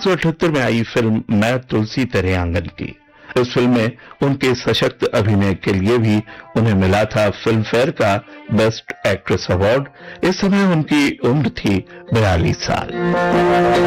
1978 में आई फिल्म मैं तुलसी तेरे आंगन की। इस फिल्म में उनके सशक्त अभिनय के लिए भी उन्हें मिला था फिल्म फेयर का बेस्ट एक्ट्रेस अवार्ड। इस समय उनकी उम्र थी 42 साल।